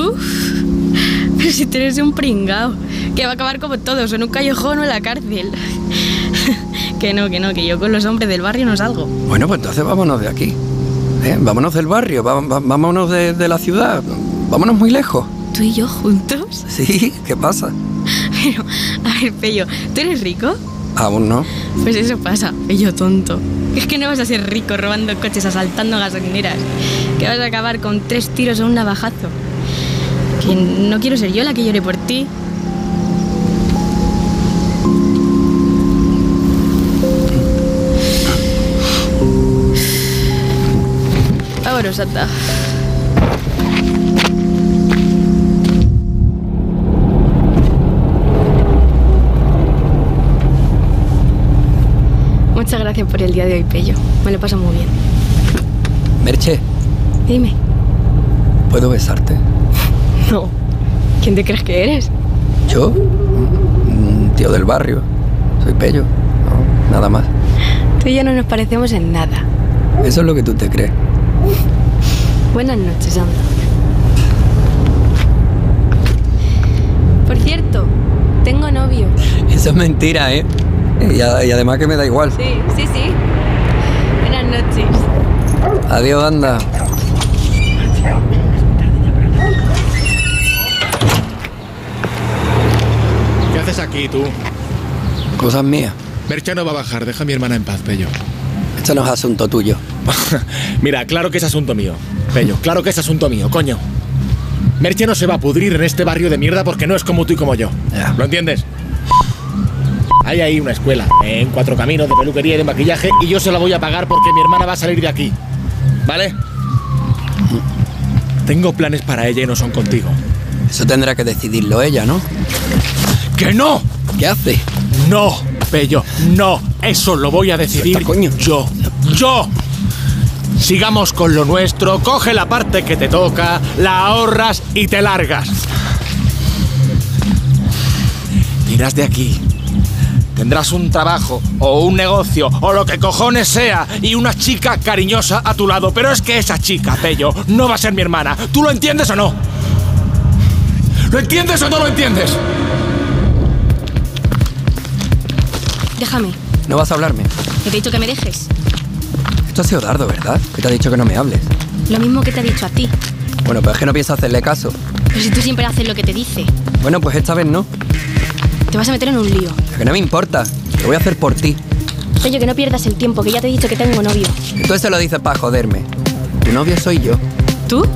Pero si tú eres un pringao, que va a acabar como todos, en un callejón o en la cárcel. Que no, que yo con los hombres del barrio no salgo. Bueno, pues entonces vámonos de aquí. Vámonos del barrio, vámonos de la ciudad. Vámonos muy lejos. ¿Tú y yo juntos? Sí, ¿qué pasa? Pero, a ver, Pello, ¿tú eres rico? Aún no. Pues eso pasa, Pello tonto. Es que no vas a ser rico robando coches, asaltando gasolineras. Que vas a acabar con 3 tiros o un navajazo. Que no quiero ser yo la que llore por ti. Vámonos, anda. Muchas gracias por el día de hoy, Pello. Me lo paso muy bien. Merche, Dime. ¿puedo besarte? No. ¿Quién te crees que eres? ¿Yo? Un tío del barrio. Soy Pello. No, nada más. Tú y yo no nos parecemos en nada. Eso es lo que tú te crees. Buenas noches, anda. Por cierto, tengo novio. Eso es mentira, ¿eh? Y además que me da igual. Sí. Buenas noches. Adiós, anda. ¿Qué haces aquí, tú? Cosas mías. Merche no va a bajar, deja a mi hermana en paz, Pello. Esto no es asunto tuyo. Mira, claro que es asunto mío, Pello, claro que es asunto mío, coño. Merche no se va a pudrir en este barrio de mierda porque no es como tú y como yo. Ya. ¿Lo entiendes? Hay ahí una escuela, en 4 Caminos, de peluquería y de maquillaje, y yo se la voy a pagar porque mi hermana va a salir de aquí. ¿Vale? Tengo planes para ella y no son contigo. Eso tendrá que decidirlo ella, ¿no? ¡Que no! ¿Qué hace? ¡No, Pello! ¡No! Eso lo voy a decidir Suelta, coño. ¡Yo! Sigamos con lo nuestro, coge la parte que te toca, la ahorras y te largas. Te irás de aquí. Tendrás un trabajo o un negocio o lo que cojones sea y una chica cariñosa a tu lado. Pero es que esa chica, Pello, no va a ser mi hermana. ¿Tú lo entiendes o no? ¿Lo entiendes o no lo entiendes? Déjame. ¿No vas a hablarme? Que te he dicho que me dejes. Esto ha sido Dardo, ¿verdad? Que te ha dicho que no me hables. Lo mismo que te ha dicho a ti. Bueno, pues es que no pienso hacerle caso. Pero si tú siempre haces lo que te dice. Bueno, pues esta vez no. Te vas a meter en un lío. Que no me importa. Lo voy a hacer por ti. Pello, que no pierdas el tiempo, que ya te he dicho que tengo novio. Que tú eso lo dices para joderme. Tu novio soy yo. ¿Tú?